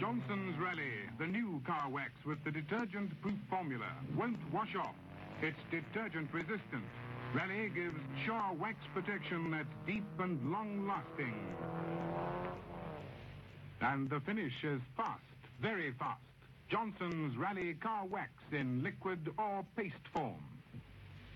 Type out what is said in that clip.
Johnson's Raleigh, the new car wax with the detergent-proof formula, won't wash off. It's detergent-resistant. Raleigh gives sure wax protection that's deep and long-lasting. And the finish is fast, very fast. Johnson's Raleigh car wax in liquid or paste form.